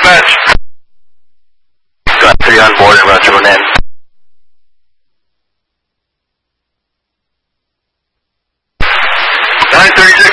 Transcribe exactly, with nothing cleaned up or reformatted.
dispatch. Got three on board and roger one in. nine thirty-six